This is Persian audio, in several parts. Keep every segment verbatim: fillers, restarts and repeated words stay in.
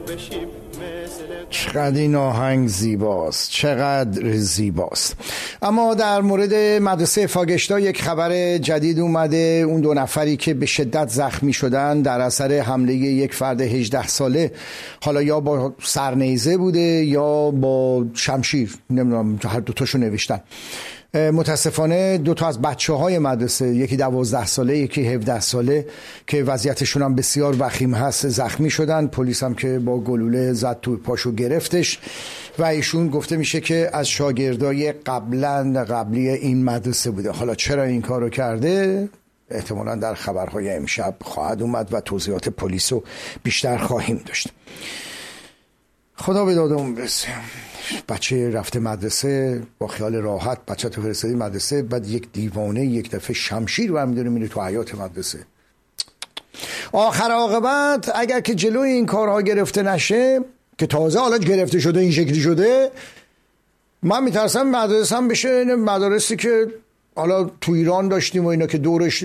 بشیم مثل چقدر این آهنگ زیباست، چقدر زیباست. اما در مورد مدرسه فاگشتا یک خبر جدید اومده. اون دو نفری که به شدت زخمی شدن در اثر حمله یک فرد هجده ساله، حالا یا با سرنیزه بوده یا با شمشیر، نمیدونم، هر دوتاشو نوشتن. متاسفانه دو تا از بچه های مدرسه، یکی دوازده ساله یکی هفده ساله که وضعیتشون هم بسیار وخیم هست، زخمی شدن. پلیس هم که با گلوله زد تو پاشو گرفتش و ایشون گفته میشه که از شاگردای قبلا قبلی این مدرسه بوده. حالا چرا این کارو کرده احتمالاً در خبرهای امشب خواهد اومد و توضیحات پلیس رو بیشتر خواهیم داشت. خدا به دادمون برسه. بچه رفته مدرسه با خیال راحت، بچه تو فرستادی مدرسه، بعد یک دیوانه یک دفعه شمشیر برمی‌داره میره تو حیاط مدرسه. آخر عاقبت اگر که جلوی این کارها گرفته نشه، که تازه حالا گرفته شده این شکلی شده، من میترسم مدرسه هم بشه مدارسی که حالا تو ایران داشتیم و اینا که دورش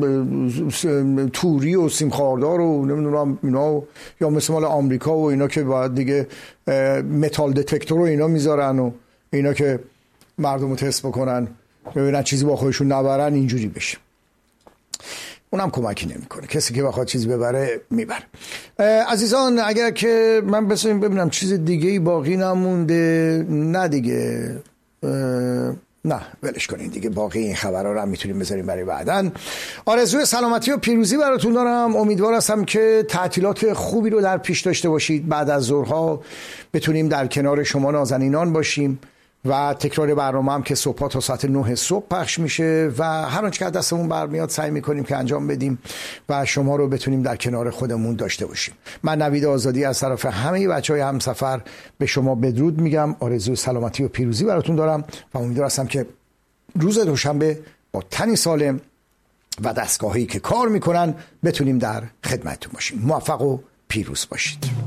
توری و سیمخاردار و نمیدونم اینا، یا مثل مال آمریکا و اینا که باید دیگه متال دتکتور و اینا میذارن و اینا که مردم رو تست بکنن ببینن چیزی با خودشون نبرن، اینجوری بشه. اونم کمکی نمیکنه، کسی که بخواد چیزی ببره میبره. عزیزان اگر که من بسیم ببینم چیز دیگه باقی نمونده، نه دیگه، نه ولش کنین دیگه، باقی این خبرها رو هم میتونیم بذاریم برای بعدن. آرزوی سلامتی و پیروزی براتون دارم. امیدوار هستم که تعطیلات خوبی رو در پیش داشته باشید. بعد از ظهرها بتونیم در کنار شما نازنینان باشیم و تکرار برنامه هم که صبح تا ساعت نه صبح پخش میشه و هر آنچه که دستمون برمیاد سعی میکنیم که انجام بدیم و شما رو بتونیم در کنار خودمون داشته باشیم. من نوید آزادی از طرف همه بچهای همسفر به شما بدرود میگم. آرزوی سلامتی و پیروزی براتون دارم و امیدوار هستم که روز دوشنبه با تنی سالم و دستگاهی که کار میکنن بتونیم در خدمتتون باشیم. موفق و پیروز باشید.